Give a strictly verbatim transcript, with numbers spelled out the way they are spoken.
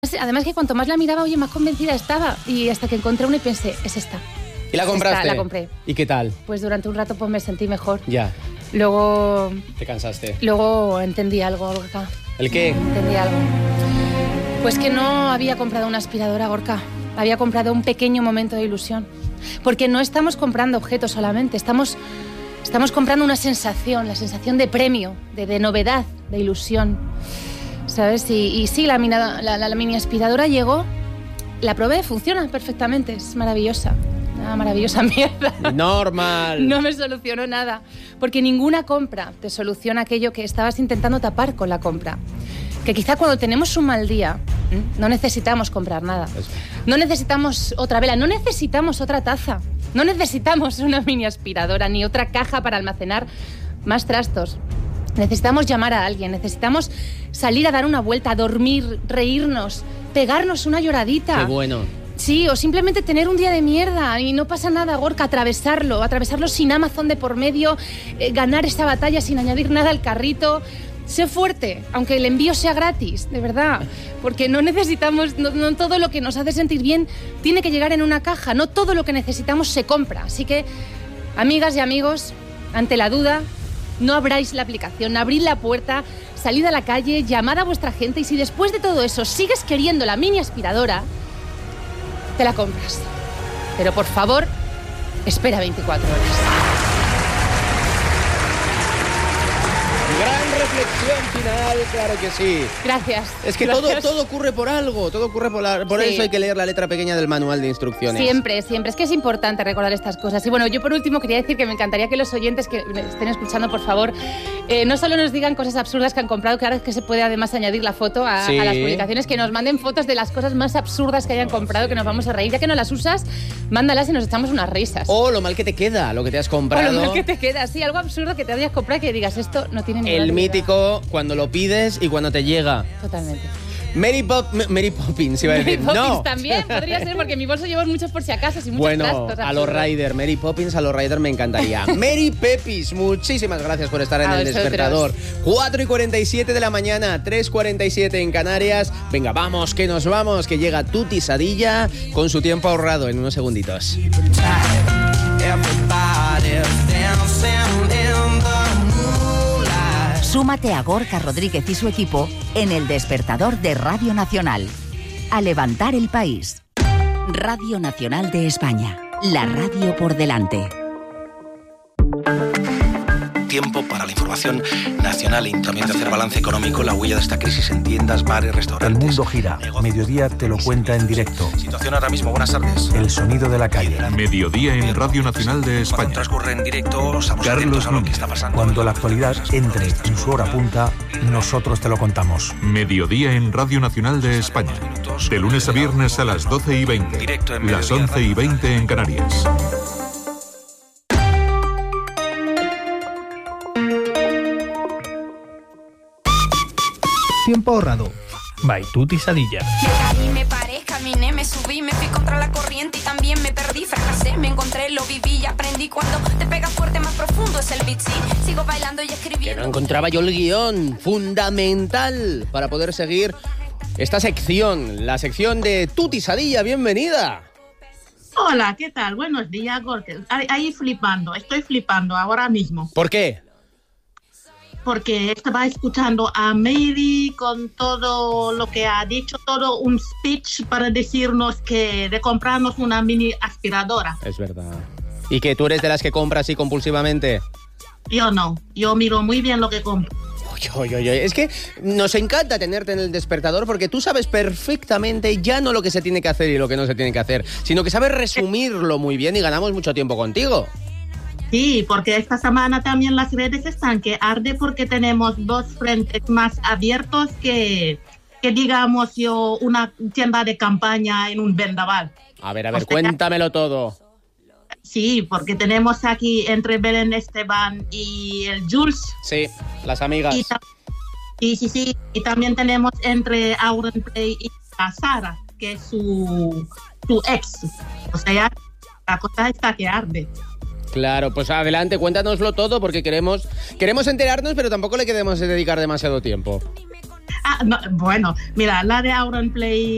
Además que cuanto más la miraba, oye, más convencida estaba. Y hasta que encontré una y pensé, es esta. ¿Y la compraste? Esta, la compré. ¿Y qué tal? Pues durante un rato pues me sentí mejor. Ya. Luego... ¿Te cansaste? Luego entendí algo, Gorka. ¿El qué? Entendí algo. Pues que no había comprado una aspiradora, Gorka. Había comprado un pequeño momento de ilusión. Porque no estamos comprando objetos solamente, estamos, estamos comprando una sensación, la sensación de premio, de, de novedad, de ilusión. ¿Sabes? Y, y sí, la, mina, la, la, la mini aspiradora llegó, la probé, funciona perfectamente, es maravillosa. Una maravillosa mierda. Normal. No me solucionó nada. Porque ninguna compra te soluciona aquello que estabas intentando tapar con la compra. Que quizá cuando tenemos un mal día, ¿eh? no necesitamos comprar nada. No necesitamos otra vela, no necesitamos otra taza. No necesitamos una mini aspiradora ni otra caja para almacenar más trastos. Necesitamos llamar a alguien, necesitamos salir a dar una vuelta, a dormir, reírnos, pegarnos una lloradita. Qué bueno. Sí, o simplemente tener un día de mierda y no pasa nada, Gorka, atravesarlo, atravesarlo sin Amazon de por medio, eh, ganar esta batalla sin añadir nada al carrito. Sé fuerte, aunque el envío sea gratis, de verdad, porque no necesitamos, no, no todo lo que nos hace sentir bien tiene que llegar en una caja, no todo lo que necesitamos se compra. Así que, amigas y amigos, ante la duda, no abráis la aplicación, abrid la puerta, salid a la calle, llamad a vuestra gente y si después de todo eso sigues queriendo la mini aspiradora, te la compras. Pero por favor, espera veinticuatro horas. Gran reflexión final, claro que sí. Gracias. Es que todo, todo ocurre por algo, todo ocurre por, la, por sí. Eso hay que leer la letra pequeña del manual de instrucciones. Siempre, siempre. Es que es importante recordar estas cosas. Y bueno, yo por último quería decir que me encantaría que los oyentes que me estén escuchando, por favor, eh, no solo nos digan cosas absurdas que han comprado, que ahora es que se puede además añadir la foto a, sí. a las publicaciones, que nos manden fotos de las cosas más absurdas que hayan comprado, que nos vamos a reír. Ya que no las usas, mándalas y nos echamos unas risas. O lo mal que te queda, lo que te has comprado. O lo mal que te queda, sí, algo absurdo que te hayas comprado y que digas, esto no tiene ni El mítico cuando lo pides y cuando te llega. Totalmente. Mary, Pop, Mary Poppins iba a decir. Mary Poppins no. también podría ser, porque en mi bolso llevo muchos por si acaso y muchos bueno, trastos. a los Ryder, Mary Poppins, a los Ryder me encantaría. Mary Pepis, muchísimas gracias por estar en a El vosotros. Despertador. cuatro y cuarenta y siete de la mañana, tres y cuarenta y siete en Canarias. Venga, vamos, que nos vamos, que llega Tuti Sadilla con su tiempo ahorrado en unos segunditos. Súmate a Gorka Rodríguez y su equipo en El Despertador de Radio Nacional. A levantar el país. Radio Nacional de España. La radio por delante. Tiempo para la información nacional y también de hacer balance económico, la huella de esta crisis en tiendas, bares, restaurantes. El mundo gira. Mediodía te lo cuenta en directo. Situación ahora mismo, buenas tardes. El sonido de la calle. Mediodía en Radio Nacional de España. Cuando transcurre en directo, estamos atentos a lo que está pasando. Cuando la actualidad entre en su hora punta, nosotros te lo contamos. Mediodía en Radio Nacional de España. De lunes a viernes a las doce y veinte. Directo en las once y veinte en Canarias. Tiempo ahorrado. By Tuti Sadilla. Me caí, me paré, caminé, me subí, me fui contra la corriente y también me perdí, fracasé, me encontré, lo viví y aprendí. Cuando te pega fuerte, más profundo es el beat, sí. Sigo bailando y escribiendo. Que no encontraba yo el guión fundamental para poder seguir esta sección, la sección de Tuti Sadilla. Bienvenida. Hola, ¿qué tal? Buenos días, Gorka. Ahí, ahí flipando, estoy flipando ahora mismo. ¿Por qué? Porque estaba escuchando a Mary con todo lo que ha dicho, todo un speech para decirnos que de comprarnos una mini aspiradora. Es verdad. ¿Y que tú eres de las que compras así compulsivamente? Yo no, yo miro muy bien lo que compro. Oye, oye, oye. Es que nos encanta tenerte en El Despertador porque tú sabes perfectamente ya no lo que se tiene que hacer y lo que no se tiene que hacer, sino que sabes resumirlo muy bien y ganamos mucho tiempo contigo. Sí, porque esta semana también las redes están que arde porque tenemos dos frentes más abiertos que, que digamos yo, una tienda de campaña en un vendaval. A ver, a ver, o sea, cuéntamelo todo. Sí, porque tenemos aquí entre Belén Esteban y el Jules. Sí, las amigas. Y, sí, sí, sí. Y también tenemos entre Auronplay y a Sara, que es su, su ex. O sea, la cosa está que arde. Claro, pues adelante, cuéntanoslo todo porque queremos queremos enterarnos, pero tampoco le queremos dedicar demasiado tiempo. Ah, no, bueno, mira, la de Auronplay